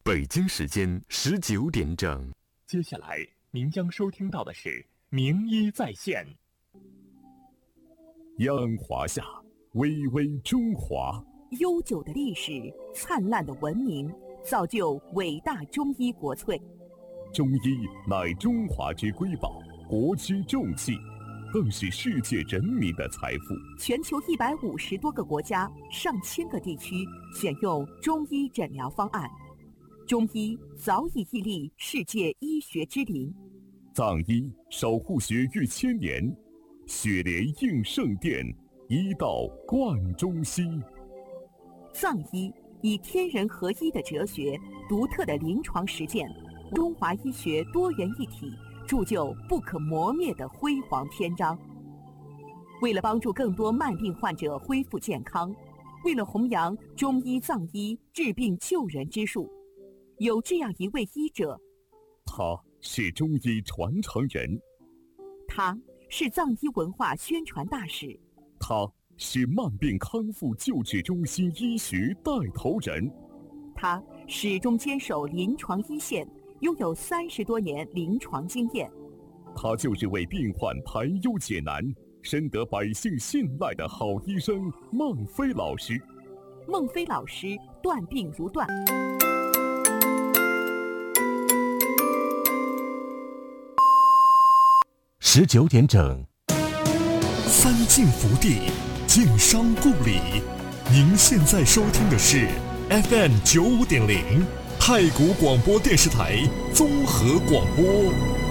北京时间19点整。 接下来您将收听到的是名医在线。 扬华夏，巍巍中华。 悠久的历史，灿烂的文明，造就伟大中医国粹。 中医乃中华之瑰宝，国之重器，更是世界人民的财富。 全球150多个国家、上千个地区选用中医诊疗方案，中医早已屹立世界医学之林。 藏医守护学逾1000年，血莲应圣殿，医道贯中西。 藏医以天人合一的哲学、独特的临床实践，中华医学多元一体，铸就不可磨灭的辉煌篇章。为了帮助更多慢病患者恢复健康，为了弘扬中医藏医治病救人之术，有这样一位医者， 他是中医传承人， 他是藏医文化宣传大使， 他是慢病康复救治中心医学带头人， 他始终坚守临床一线，拥有30多年临床经验。 他就是为病患排忧解难、深得百姓信赖的好医生孟非老师。 孟非老师断病如断。 19点整。 三晋福地，晋商故里。您现在收听的是 FM95.0太谷广播电视台综合广播。